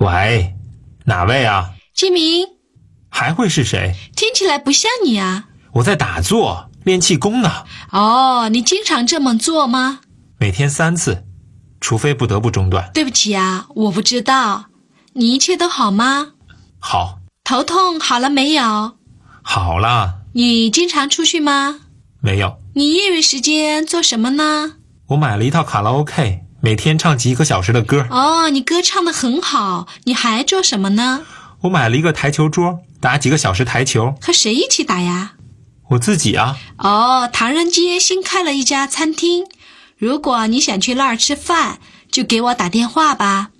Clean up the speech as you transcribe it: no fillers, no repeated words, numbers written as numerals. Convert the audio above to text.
喂，哪位啊？ 金明。 还会是谁？ 听起来不像你啊。 我在打坐，练气功呢。 哦，你经常这么做吗？ 每天3次，除非不得不中断。 对不起啊，我不知道。你一切都好吗？ 好。 头痛好了没有？ 好了。 你经常出去吗？ 没有。 你业余时间做什么呢？ 我买了一套卡拉 OK， 每天唱几个小时的歌。 哦，你歌唱得很好。你还做什么呢？ 我买了一个台球桌，打几个小时台球。 和谁一起打呀？ 我自己啊。 哦，唐人街新开了一家餐厅，如果你想去那儿吃饭，就给我打电话吧。